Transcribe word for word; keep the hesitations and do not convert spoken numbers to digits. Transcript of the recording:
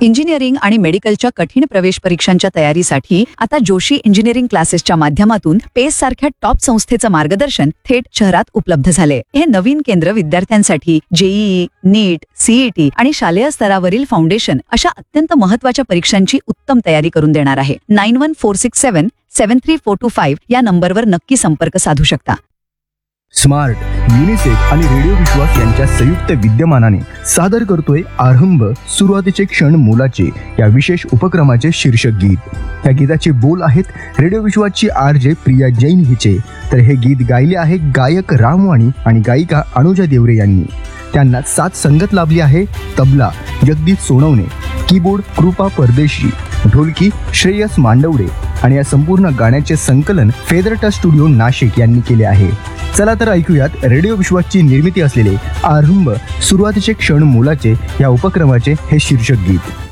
Engineering आणि मेडिकलच्या कठीण प्रवेश परीक्षांच्या तयारीसाठी आता जोशी इंजिनिअरिंग क्लासेसच्या माध्यमातून पेस सारख्या टॉप संस्थेचं मार्गदर्शन थेट शहरात उपलब्ध झाले. हे नवीन केंद्र विद्यार्थ्यांसाठी जेईई, नीट, सीईटी आणि शालेय स्तरावरील फाउंडेशन अशा अत्यंत महत्वाच्या परीक्षांची उत्तम तयारी करून देणार आहे. Nine one four six seven seven three four to five या नंबरवर नक्की संपर्क साधू शकता. स्मार्ट, युनिसेफ आणि रेडिओ विश्वास यांच्या संयुक्त विद्यमानाने सादर करतोय आरंभ सुरुवातीचे क्षण मोलाचे या विशेष उपक्रमाचे शीर्षक गीत. या गीताचे बोल आहेत radio विश्वासची R J Priya Jain हिचे, तर हे गीत गायले आहे गायक रामवाणी आणि गायिका अनुजा देवरे यांनी. त्यांना साथ संगत लाभली आहे तबला जगदीश सोनवणे, कीबोर्ड कृपा परदेशी, ढोलकी श्रेयस मांडवडे आणि या संपूर्ण गाण्याचे संकलन फेदरटा स्टुडिओ नाशिक यांनी केले आहे. चला तर ऐकूयात रेडिओ विश्वासची निर्मिती असलेले आरंभ सुरुवातीचे क्षण मोलाचे या उपक्रमाचे हे शीर्षक गीत.